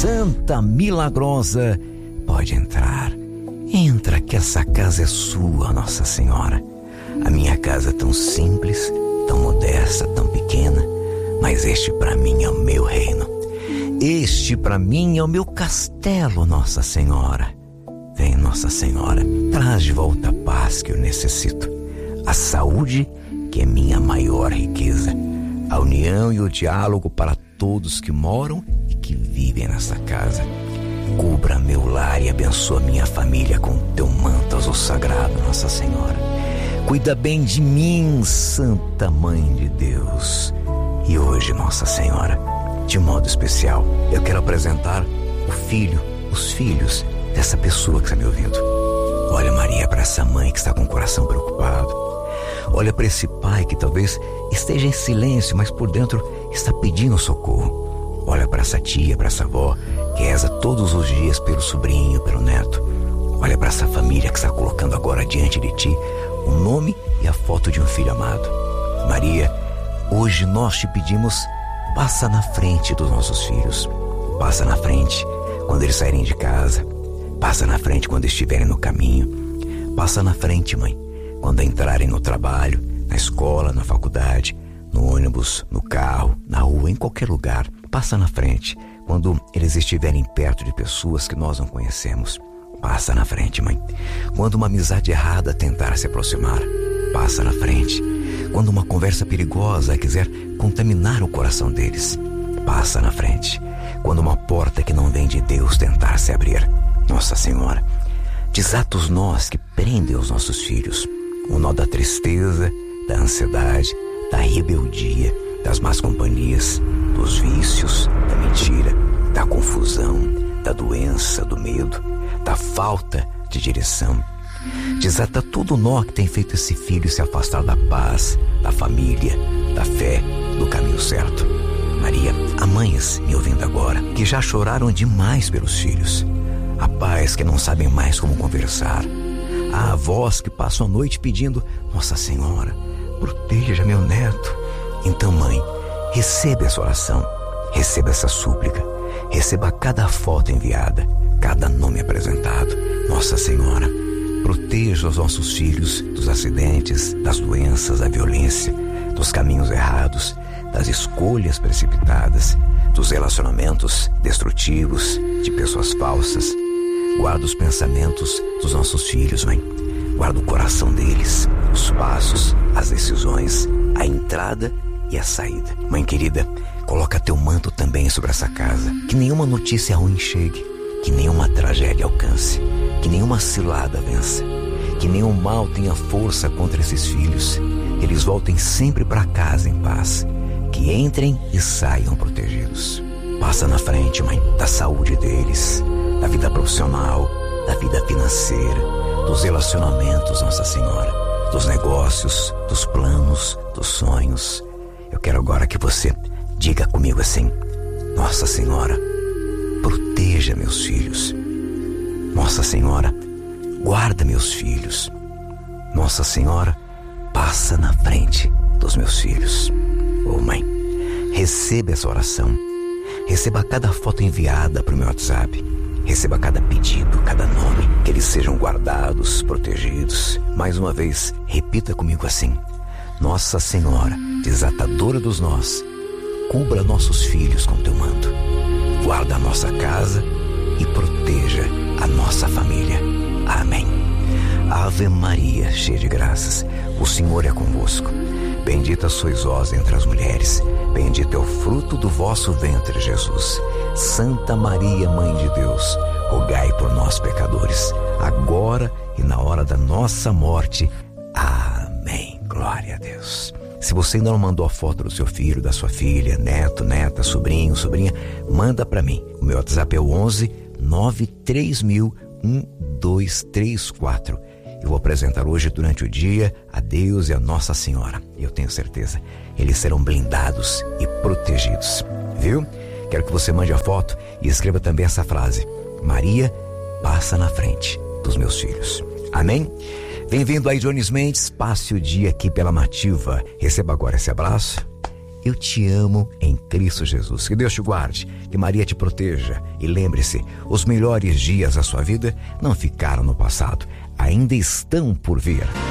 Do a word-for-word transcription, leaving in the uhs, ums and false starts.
Santa Milagrosa, pode entrar. Entra que essa casa é sua, Nossa Senhora. A minha casa é tão simples, tão modesta, tão pequena, mas este para mim é o meu reino. Este para mim é o meu castelo, Nossa Senhora. Vem, Nossa Senhora, traz de volta a paz que eu necessito, a saúde que é minha maior riqueza, a união e o diálogo para todos que moram e que vivem nessa casa. Cubra meu lar e abençoa minha família com teu manto azul sagrado, Nossa Senhora. Cuida bem de mim, Santa Mãe de Deus. E hoje, Nossa Senhora, de modo especial, eu quero apresentar o filho, os filhos dessa pessoa que está me ouvindo. Olha, Maria, para essa mãe que está com o coração preocupado. Olha para esse pai que talvez esteja em silêncio, mas por dentro está pedindo socorro. Olha para essa tia, para essa avó que reza todos os dias pelo sobrinho, pelo neto. Olha para essa família que está colocando agora diante de ti o nome e a foto de um filho amado. Maria, hoje nós te pedimos, passa na frente dos nossos filhos. Passa na frente quando eles saírem de casa. Passa na frente quando estiverem no caminho. Passa na frente, mãe, quando entrarem no trabalho, na escola, na faculdade, no ônibus, no carro, na rua, em qualquer lugar. Passa na frente quando eles estiverem perto de pessoas que nós não conhecemos. Passa na frente, mãe. Quando uma amizade errada tentar se aproximar, passa na frente. Quando uma conversa perigosa quiser contaminar o coração deles, passa na frente. Quando uma porta que não vem de Deus tentar se abrir, Nossa Senhora, desata os nós que prendem os nossos filhos. O nó da tristeza, da ansiedade, da rebeldia, das más companhias, dos vícios, da mentira, da confusão, da doença, do medo, da falta de direção. Desata todo o nó que tem feito esse filho se afastar da paz, da família, da fé, do caminho certo. Maria, há mães me ouvindo agora que já choraram demais pelos filhos. Há pais que não sabem mais como conversar. Há avós que passam a noite pedindo, Nossa Senhora, proteja meu neto. Então, mãe, receba essa oração, receba essa súplica, receba cada foto enviada, cada nome apresentado. Nossa Senhora, proteja os nossos filhos dos acidentes, das doenças, da violência, dos caminhos errados, das escolhas precipitadas, dos relacionamentos destrutivos, de pessoas falsas. Guarda os pensamentos dos nossos filhos, mãe. Guarda o coração deles, os passos, as decisões, a entrada e a saída. Mãe querida, coloca teu manto também sobre essa casa. Que nenhuma notícia ruim chegue, que nenhuma tragédia alcance, que nenhuma cilada vença, que nenhum mal tenha força contra esses filhos. Que eles voltem sempre para casa em paz, que entrem e saiam protegidos. Passa na frente, mãe, da saúde deles, da vida profissional, da vida financeira, dos relacionamentos, Nossa Senhora, dos negócios, dos planos, dos sonhos. Eu quero agora que você diga comigo assim: Nossa Senhora, proteja meus filhos. Nossa Senhora, guarda meus filhos. Nossa Senhora, passa na frente dos meus filhos. Oh, mãe, receba essa oração. Receba cada foto enviada para o meu WhatsApp. Receba cada pedido, cada nome, que eles sejam guardados, protegidos. Mais uma vez, repita comigo assim: Nossa Senhora, desatadora dos nós, cubra nossos filhos com teu manto. Guarda a nossa casa e proteja a nossa família. Amém. Ave Maria, cheia de graças, o Senhor é convosco. Bendita sois vós entre as mulheres, bendito é o fruto do vosso ventre, Jesus. Santa Maria, Mãe de Deus, rogai por nós, pecadores, agora e na hora da nossa morte. Amém. Glória a Deus. Se você ainda não mandou a foto do seu filho, da sua filha, neto, neta, sobrinho, sobrinha, manda para mim. O meu WhatsApp é o onze nove três mil um dois três quatro. Eu vou apresentar hoje durante o dia a Deus e a Nossa Senhora. E eu tenho certeza, eles serão blindados e protegidos. Viu? Quero que você mande a foto e escreva também essa frase: Maria, passa na frente dos meus filhos. Amém? Bem-vindo aí, Jones Mendes. Passe o dia aqui pela Nativa. Receba agora esse abraço Eu te amo em Cristo Jesus. Que Deus te guarde, que Maria te proteja. E lembre-se, os melhores dias da sua vida não ficaram no passado, ainda estão por vir.